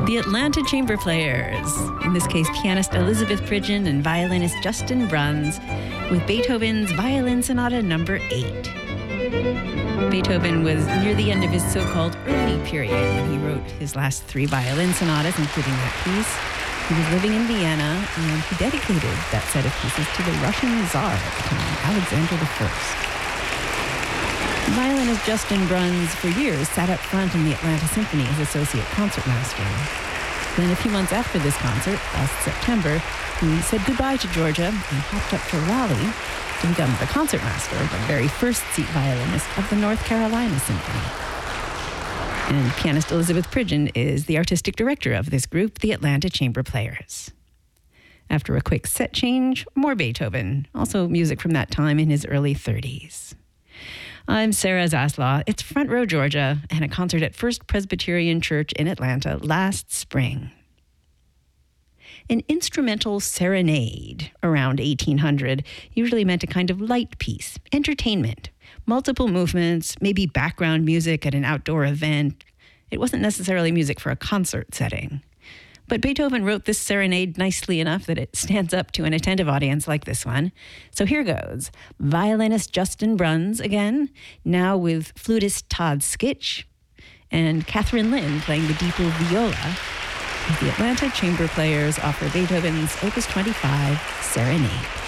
The Atlanta Chamber Players, in this case pianist Elizabeth Pridgeon and violinist Justin Bruns, with Beethoven's Violin Sonata No. 8. Beethoven was near the end of his so-called early period when he wrote his last 3 violin sonatas, including that piece. He was living in Vienna, and he dedicated that set of pieces to the Russian Tsar at the time, Alexander I. Violinist Justin Bruns, for years, sat up front in the Atlanta Symphony as associate concertmaster. Then a few months after this concert, last September, he said goodbye to Georgia and hopped up to Raleigh to become the concertmaster, the very first seat violinist of the North Carolina Symphony. And pianist Elizabeth Pridgeon is the artistic director of this group, the Atlanta Chamber Players. After a quick set change, more Beethoven, also music from that time in his early 30s. I'm Sarah Zaslaw. It's Front Row Georgia and a concert at First Presbyterian Church in Atlanta last spring. An instrumental serenade around 1800 usually meant a kind of light piece, entertainment, multiple movements, maybe background music at an outdoor event. It wasn't necessarily music for a concert setting. But Beethoven wrote this serenade nicely enough that it stands up to an attentive audience like this one. So here goes. Violinist Justin Bruns again, now with flutist Todd Skitch, and Catherine Lynn playing the Deeple viola, as the Atlanta Chamber Players offer Beethoven's Opus 25 Serenade.